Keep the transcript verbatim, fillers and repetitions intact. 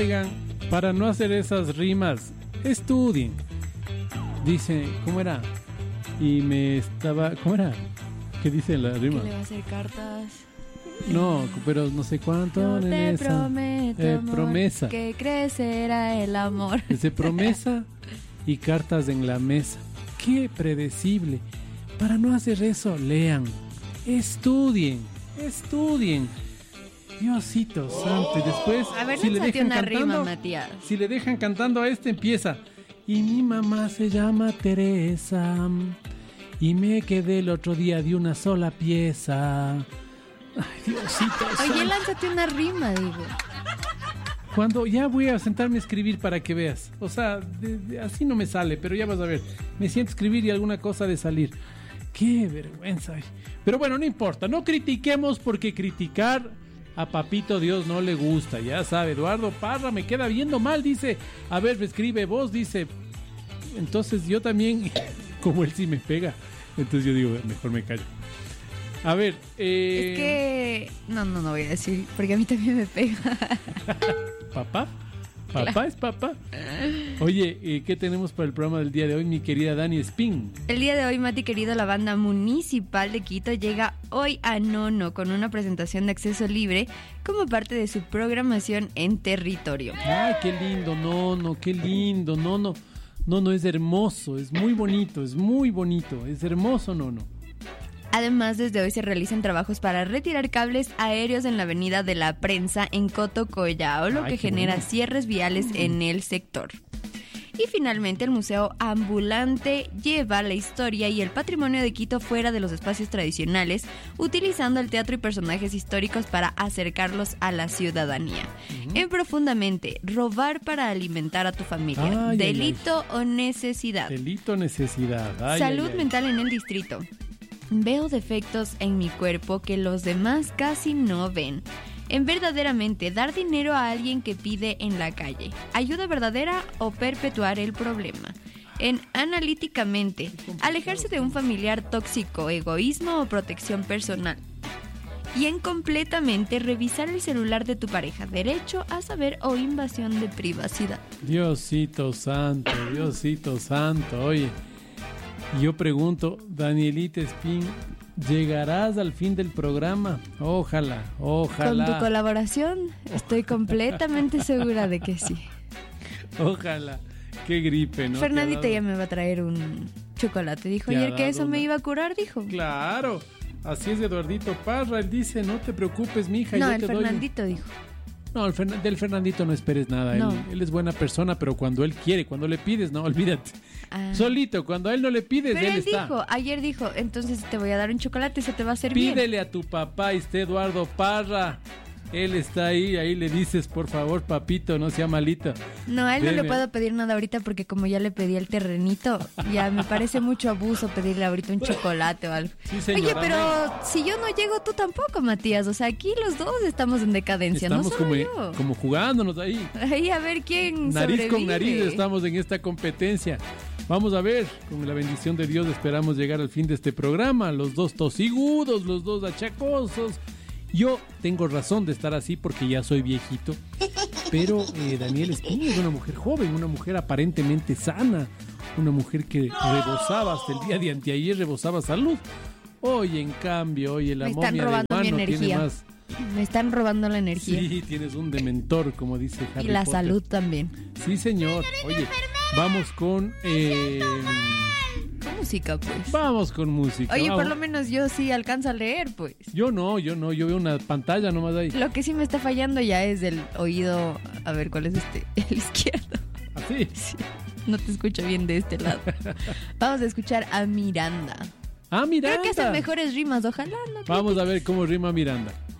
Oigan, para no hacer esas rimas, estudien. Dice, ¿cómo era? Y me estaba... ¿Cómo era? ¿Qué dice la rima? Que le va a hacer cartas. No, pero no sé cuánto. Yo te esa. prometo, eh, amor, promesa. que crecerá el amor. Dice promesa y cartas en la mesa. Qué predecible. Para no hacer eso, lean, estudien, estudien. Diosito santo. Y después, A ver, si le dejan una cantando, rima, Matías. si le dejan cantando a este, empieza. Y mi mamá se llama Teresa. Y me quedé el otro día de una sola pieza. Ay, Diosito santo. Oye, lánzate una rima, digo. Cuando ya voy a sentarme a escribir para que veas. O sea, de, de, así no me sale, pero ya vas a ver. Me siento a escribir y alguna cosa de salir. Qué vergüenza. Pero bueno, no importa. No critiquemos porque criticar a Papito Dios no le gusta. Ya sabe, Eduardo Parra me queda viendo mal. Dice, a ver, escribe vos, dice. Entonces yo también, como él sí me pega. Entonces yo digo, mejor me callo. A ver, eh... es que... No, no, no voy a decir, porque a mí también me pega. ¿Papá? ¿Papá claro. es papá? Oye, eh, ¿qué tenemos para el programa del día de hoy, mi querida Dani Spin? El día de hoy, Mati querido, la banda municipal de Quito llega hoy a Nono con una presentación de acceso libre como parte de su programación en territorio. ¡Ay, qué lindo! Nono, qué lindo, Nono. Nono es hermoso, es muy bonito, es muy bonito, es hermoso, Nono. Además, desde hoy se realizan trabajos para retirar cables aéreos en la avenida de la Prensa en Coto Collao, lo Ay, que genera bueno. cierres viales en el sector. Y finalmente, el Museo Ambulante lleva la historia y el patrimonio de Quito fuera de los espacios tradicionales, utilizando el teatro y personajes históricos para acercarlos a la ciudadanía. Uh-huh. En Profundamente, robar para alimentar a tu familia. Ay, delito ay, ay. o necesidad. Delito o necesidad. Ay, Salud ay, ay. mental en el distrito. Veo defectos en mi cuerpo que los demás casi no ven. En verdaderamente dar dinero a alguien que pide en la calle. ¿Ayuda verdadera o perpetuar el problema? En analíticamente, alejarse de un familiar tóxico, egoísmo o protección personal. Y en completamente, revisar el celular de tu pareja. Derecho a saber o invasión de privacidad. Diosito santo, Diosito santo, oye. Yo pregunto, Danielita Spin, ¿llegarás al fin del programa? Ojalá, ojalá. Con tu colaboración, estoy completamente segura de que sí. Ojalá. Qué gripe, ¿no? Fernandito ya me va a traer un chocolate. Dijo ayer que eso una... me iba a curar, dijo. Claro, así es Eduardito Parra. Él dice, no te preocupes, mija. No, yo el te Fernandito doy... dijo. No, el Fern- del Fernandito no esperes nada. No. Él, él es buena persona, pero cuando él quiere, cuando le pides, no, olvídate. Ah. Solito, cuando a él no le pides, pero él, él está. dijo, ayer dijo, entonces te voy a dar un chocolate, se te va a hacer Pídele bien. a tu papá, este Eduardo Parra. Él está ahí, ahí le dices, por favor, papito, no sea malito. No, a él Deme. no le puedo pedir nada ahorita porque como ya le pedí el terrenito, ya me parece mucho abuso pedirle ahorita un chocolate o algo. Sí, señora. Oye, pero si yo no llego, tú tampoco, Matías. O sea, aquí los dos estamos en decadencia, estamos no solo como, yo. como jugándonos ahí. Ahí a ver quién Nariz sobrevive. con nariz estamos en esta competencia. Vamos a ver, con la bendición de Dios esperamos llegar al fin de este programa. Los dos tosigudos, los dos achacosos. Yo tengo razón de estar así porque ya soy viejito, pero eh, Daniel Espina es una mujer joven, una mujer aparentemente sana, una mujer que rebosaba hasta el día de anteayer, rebosaba salud. Hoy, en cambio, hoy la momia de Guano tiene más... Me están robando la energía. Sí, tienes un dementor, como dice Harry Y la Potter. salud también. Sí, señor. Oye, vamos con... Eh, música, pues. Vamos con música. Oye, vamos. por lo menos yo sí alcanzo a leer, pues. Yo no, yo no, yo veo una pantalla nomás ahí. Lo que sí me está fallando ya es el oído, a ver, ¿cuál es este? El izquierdo. ¿Ah, sí? Sí, no te escucho bien de este lado. Vamos a escuchar a Miranda. Ah, Miranda. Creo que hacen mejores rimas, ojalá. No Vamos a ver cómo rima Miranda.